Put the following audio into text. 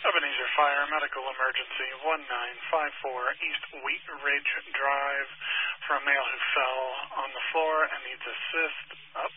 Ebenezer Fire Medical Emergency 1954 East Wheat Ridge Drive for a male who fell on the floor and needs assist up